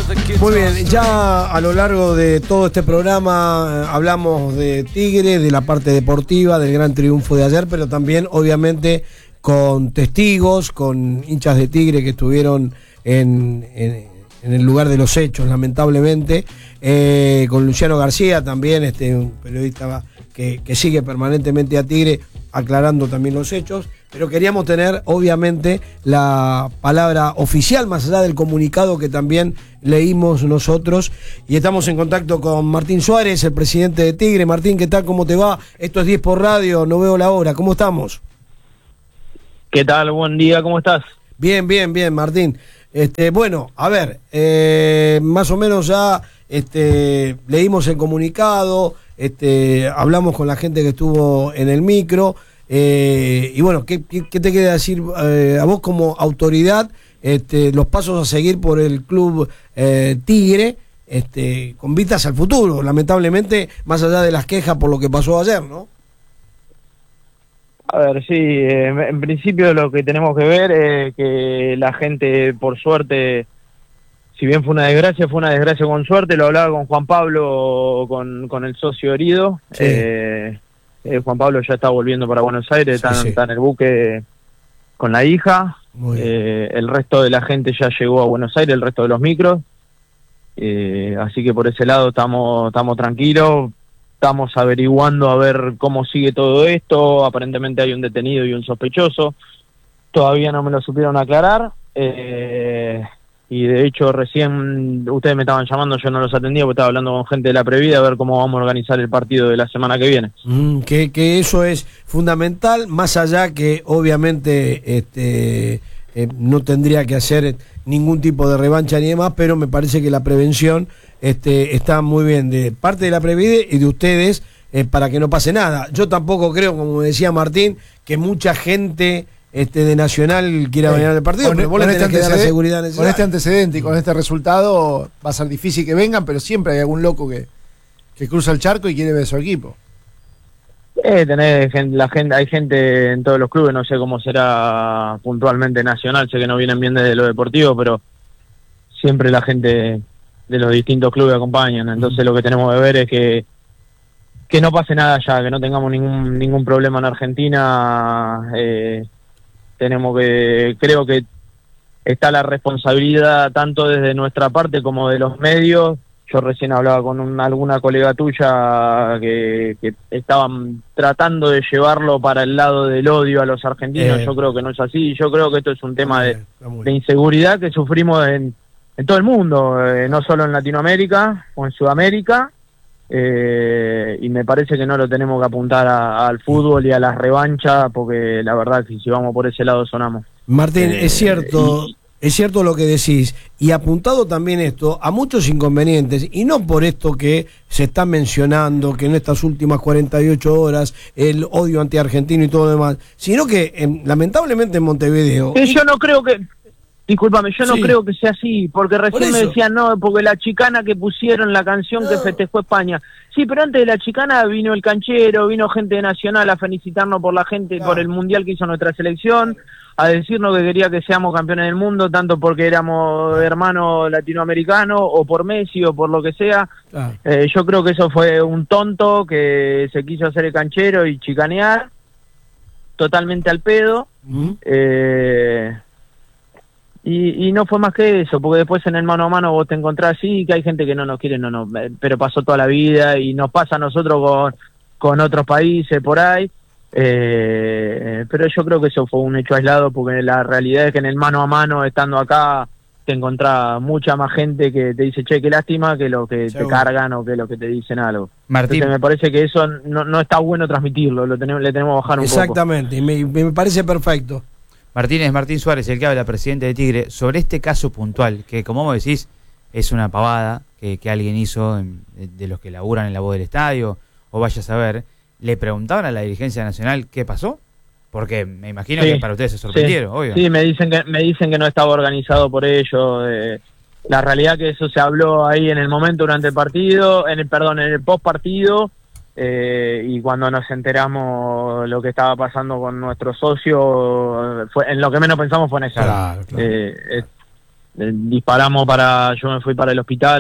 Muy bien, ya a lo largo de todo este programa hablamos de Tigre, de la parte deportiva, del gran triunfo de ayer, pero también obviamente con testigos, con hinchas de Tigre que estuvieron en el lugar de los hechos, lamentablemente, con Luciano García también, un periodista que sigue permanentemente a Tigre, aclarando también los hechos, pero queríamos tener obviamente la palabra oficial, más allá del comunicado que también leímos nosotros, y estamos en contacto con Martín Suárez, el presidente de Tigre. Martín, ¿qué tal? ¿Cómo te va? Esto es 10 por radio, no veo la hora, ¿cómo estamos? ¿Qué tal? Buen día, ¿cómo estás? Bien, Martín. Bueno, a ver, más o menos ya leímos el comunicado, hablamos con la gente que estuvo en el micro, y bueno, ¿qué te queda decir a vos como autoridad, los pasos a seguir por el club Tigre, con vistas al futuro, lamentablemente, más allá de las quejas por lo que pasó ayer, ¿no? A ver, sí, en principio lo que tenemos que ver es que la gente, por suerte, si bien fue una desgracia con suerte. Lo hablaba con Juan Pablo, con el socio herido. Sí. Juan Pablo ya está volviendo para Buenos Aires, está en el buque con la hija. El resto de la gente ya llegó a Buenos Aires, el resto de los micros. Así que por ese lado estamos tranquilos. Estamos averiguando a ver cómo sigue todo esto. Aparentemente hay un detenido y un sospechoso. Todavía no me lo supieron aclarar. Y de hecho recién ustedes me estaban llamando, yo no los atendía porque estaba hablando con gente de la Previda a ver cómo vamos a organizar el partido de la semana que viene. Que eso es fundamental, más allá que obviamente no tendría que hacer ningún tipo de revancha ni demás, pero me parece que la prevención está muy bien de parte de la Previde y de ustedes, para que no pase nada. Yo tampoco creo, como decía Martín, que mucha gente de Nacional quiera venir al partido, pero vos le tenés que dar la seguridad necesaria. Con este antecedente y con este resultado va a ser difícil que vengan, pero siempre hay algún loco que cruza el charco y quiere ver a su equipo. Hay gente en todos los clubes, no sé cómo será puntualmente Nacional, sé que no vienen bien desde lo deportivo, pero siempre la gente de los distintos clubes acompañan. Entonces lo que tenemos que ver es que no pase nada ya, que no tengamos ningún problema en Argentina. Creo que está la responsabilidad tanto desde nuestra parte como de los medios. Yo recién hablaba con alguna colega tuya que estaban tratando de llevarlo para el lado del odio a los argentinos. Yo creo que no es así. Yo creo que esto es un tema de inseguridad que sufrimos en todo el mundo, no solo en Latinoamérica o en Sudamérica. Y me parece que no lo tenemos que apuntar al fútbol y a las revanchas, porque la verdad que si vamos por ese lado sonamos. Martín, es cierto lo que decís, y apuntado también esto a muchos inconvenientes, y no por esto que se está mencionando, que en estas últimas 48 horas el odio anti-argentino y todo lo demás, sino que lamentablemente en Montevideo... Yo no creo que... Discúlpame, yo no creo que sea así, porque recién me decían, no, porque la chicana que pusieron, la canción que festejó España. Sí, pero antes de la chicana vino el canchero, vino gente de Nacional a felicitarnos por la gente, por el mundial que hizo nuestra selección, a decirnos que quería que seamos campeones del mundo, tanto porque éramos hermanos latinoamericanos, o por Messi, o por lo que sea. Yo creo que eso fue un tonto que se quiso hacer el canchero y chicanear, totalmente al pedo. Y no fue más que eso, porque después en el mano a mano vos te encontrás así, que hay gente que no nos quiere, pero pasó toda la vida y nos pasa a nosotros con otros países por ahí, pero yo creo que eso fue un hecho aislado, porque la realidad es que en el mano a mano, estando acá, te encontrás mucha más gente que te dice, che, qué lástima, que lo que te cargan o que lo que te dicen algo. Martín, entonces me parece que eso no está bueno transmitirlo, le tenemos que bajar un poco. Exactamente, y me parece perfecto. Martín, es Martín Suárez, el que habla, presidente de Tigre, sobre este caso puntual, que como vos decís, es una pavada que alguien hizo de los que laburan en la voz del estadio, o vaya a saber. ¿Le preguntaban a la dirigencia nacional qué pasó? Porque me imagino que para ustedes se sorprendieron, obvio. Sí, me dicen que no estaba organizado por ello. La realidad que eso se habló ahí en el momento durante el partido, en el post partido. Y cuando nos enteramos lo que estaba pasando con nuestro socio, en lo que menos pensamos fue en eso. Claro. disparamos yo me fui para el hospital